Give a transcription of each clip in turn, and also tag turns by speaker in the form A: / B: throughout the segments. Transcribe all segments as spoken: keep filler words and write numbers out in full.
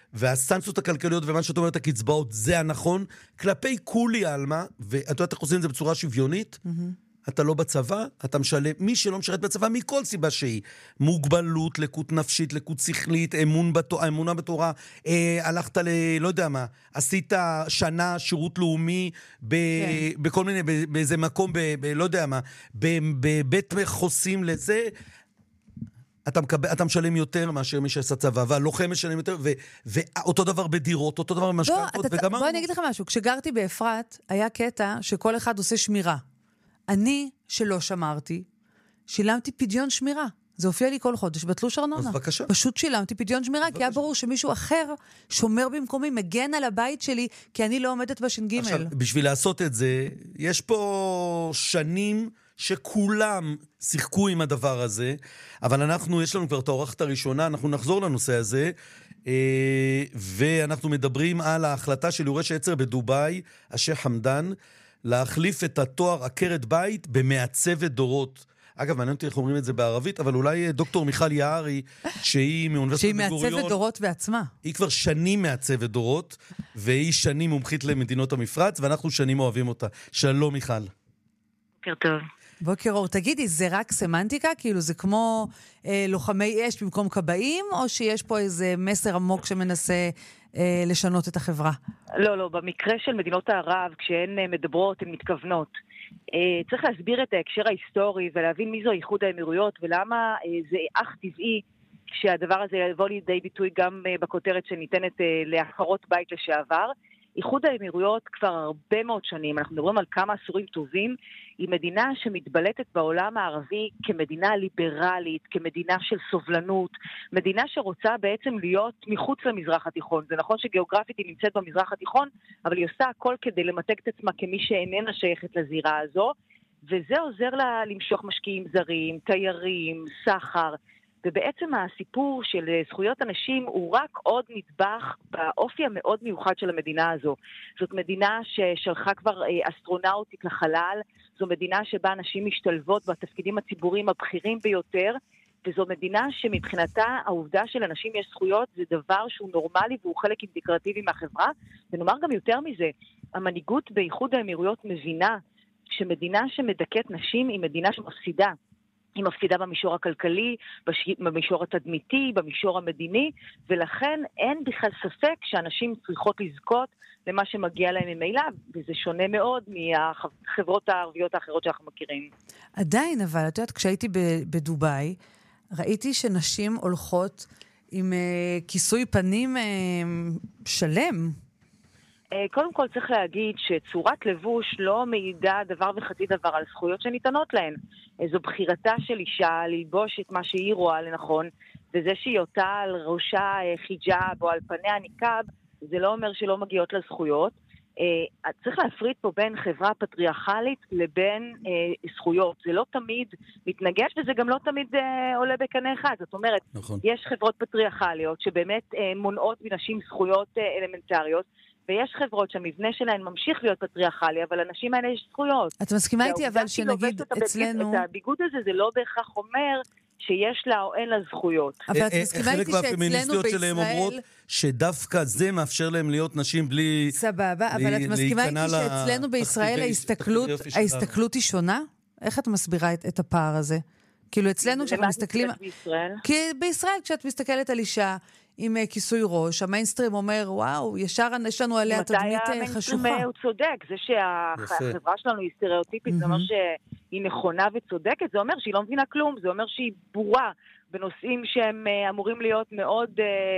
A: והסנקציות הכלכליות ומה שאת אומרת הקצבאות, זה הנכון, כלפי כולי אלמה, ואתה יודעת איך עושים את זה בצורה שוויונית, אתה לא בצבא, אתה משלם, מי שלא משרת בצבא מכל סיבה שהיא, מוגבלות, לקות נפשית, לקות שכלית, אמון בתורה, אמונה בתורה, אה, הלכת ל, לא יודע מה, עשית שנה שירות לאומי, ב, כן. בכל מיני, ב, באיזה מקום, ב, ב, לא יודע מה, בבית חוסים לזה, אתה, מקבל, אתה משלם יותר מאשר מי שעשה צבא, והלוחם משלם יותר, ו, ואותו דבר בדירות, אותו דבר במשכנתות,
B: וגמרנו. בוא אני אגיד לך משהו, כשגרתי באפרת, היה קטע שכל אחד עושה שמירה. אני, שלא שמרתי, שילמתי פדיון שמירה. זה הופיע לי כל חודש בתלוש ארנונה.
A: אז בבקשה.
B: פשוט שילמתי פדיון שמירה, בבקשה. כי היה ברור שמישהו אחר שומר במקומי, מגן על הבית שלי, כי אני לא עומדת בש"ג.
A: עכשיו, בשביל לעשות את זה, יש פה שנים שכולם שיחקו עם הדבר הזה, אבל אנחנו, יש לנו כבר את האורחת הראשונה, אנחנו נחזור לנושא הזה, ואנחנו מדברים על ההחלטה של יורש עצר בדובאי, השייח חמדאן, להחליף את התואר עקרת בית במעצבת דורות. אגב, מעניין אותי איך אומרים את זה בערבית, אבל אולי דוקטור מיכל יערי, שהיא מאוניברסיטת בן גוריון,
B: שהיא מעצבת דורות בעצמה.
A: היא כבר שנים מעצבת דורות, והיא שנים מומחית למדינות המפרץ, ואנחנו שנים אוהבים אותה. שלום מיכל.
C: בוקר טוב.
B: בוקר אור. תגידי, זה רק סמנטיקה? כאילו זה כמו אה, לוחמי אש במקום קבעים, או שיש פה איזה מסר עמוק שמנסה אה, לשנות את החברה?
C: לא, לא. במקרה של מדינות הערב, כשהן אה, מדברות, הן מתכוונות. אה, צריך להסביר את ההקשר ההיסטורי, ולהבין מי זו איחוד האמירויות, ולמה אה, זה אך טבעי, שהדבר הזה יבוא לידי ביטוי גם אה, בכותרת שניתנת אה, לעקרות בית לשעבר. איחוד האמירויות כבר הרבה מאוד שנים, אנחנו מדברים על כמה עשורים טובים, היא מדינה שמתבלטת בעולם הערבי כמדינה ליברלית, כמדינה של סובלנות, מדינה שרוצה בעצם להיות מחוץ למזרח התיכון. זה נכון שגיאוגרפית היא נמצאת במזרח התיכון, אבל היא עושה הכל כדי למתג את עצמה כמי שאיננה שייכת לזירה הזו, וזה עוזר לה למשוך משקיעים זרים, תיירים, סחר, ובעצם הסיפור של זכויות אנשים הוא רק עוד נדבך באופי המאוד מיוחד של המדינה הזו. זאת מדינה ששלחה כבר אסטרונאוטית לחלל, זו מדינה שבה אנשים משתלבות בתפקידים הציבוריים הבכירים ביותר, וזו מדינה שמבחינתה העובדה של אנשים יש זכויות זה דבר שהוא נורמלי והוא חלק אינטגרטיבי מהחברה, ונאמר גם יותר מזה, המנהיגות באיחוד האמירויות מבינה שמדינה שמדכאת נשים היא מדינה שמפסידה. היא מפסידה במישור הכלכלי, במישור התדמיתי, במישור המדיני, ולכן אין בכלל ספק שאנשים צריכות לזכות למה שמגיע להם ממילא, וזה שונה מאוד מהחברות הערביות האחרות שאנחנו מכירים.
B: עדיין, אבל את יודעת, כשהייתי בדובאי, ראיתי שנשים הולכות עם כיסוי פנים שלם.
C: קודם כל צריך להגיד שצורת לבוש לא מעידה דבר וחצי דבר על זכויות שניתנות להן. זו בחירתה של אישה ללבוש את מה שהיא רואה לנכון, וזה שהיא אותה על ראשה חיג'אב או על פניה ניקאב, זה לא אומר שלא מגיעות לזכויות. צריך להפריד פה בין חברה פטריארכלית לבין זכויות. זה לא תמיד מתנגש, וזה גם לא תמיד עולה בקנה אחד. זאת אומרת,
A: נכון.
C: יש חברות פטריארכליות שבאמת מונעות מנשים זכויות אלמנטריות, ויש חברות שהמבנה שלהן ממשיך להיות פטריארכלי, אבל אנשים האלה יש זכויות.
B: את מסכימה איתי, אבל שנגיד אצלנו...
C: את הביגוד הזה, זה לא בהכרח אומר שיש לה או אין לה זכויות.
B: אבל את מסכימה איתי שאצלנו בישראל...
A: אומרות שדווקא זה מאפשר להם להיות נשים בלי...
B: סבבה, אבל את מסכימה איתי שאצלנו בישראל ההסתכלות היא שונה? איך את מסבירה את הפער הזה? כאילו אצלנו כשאנחנו מסתכלים... כי בישראל כשאת מסתכלת על אישה עם כיסוי ראש, המיינסטרים אומר, וואו, ישר יש לנו עליה תדמית חשוכה. מתי המיינסטרים הוא
C: צודק? זה שהחברה שלנו היא סטריאוטיפית, זה אומר שהיא נכונה וצודקת, זה אומר שהיא לא מבינה כלום, זה אומר שהיא בורה בנושאים שהם אמורים להיות מאוד,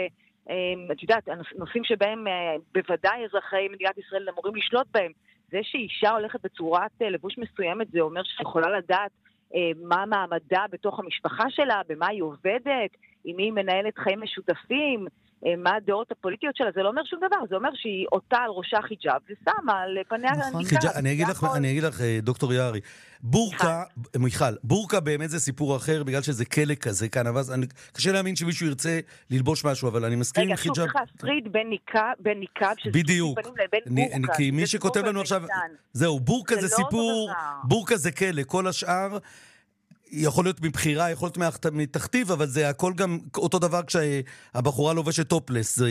C: את יודעת, נושאים שבהם בוודאי אזרחי מדינת ישראל אמורים לשלוט בהם. זה שאישה הולכת בצורת לבוש מסוימת, זה אומר שהיא יכולה לדעת מה מעמדה בתוך המשפחה שלה, במה היא עובדת, אם היא מנהלת חיים משותפים, מה הדעות הפוליטיות שלה, זה לא אומר שום דבר, זה אומר שהיא אותה על ראשה חיג'אב, ושמה על פניה ניקאב.
A: אני אגיד לך, אני אגיד לך, דוקטור יערי, בורקה, מיכל, בורקה באמת זה סיפור אחר, בגלל שזה כלא כזה כאן, אבל קשה להאמין שמישהו ירצה ללבוש משהו, אבל אני מסכים עם חיג'אב.
C: רגע, שוב, צריך להפריד בין ניקאב,
A: בדיוק, כי מי שכותב לנו עכשיו, זהו, בורקה זה סיפור, בורקה זה כלא, כל השאר יכול להיות מבחירה, יכול להיות מתחתיו, אבל זה הכל גם אותו דבר כשהבחורה לובשת טופלס,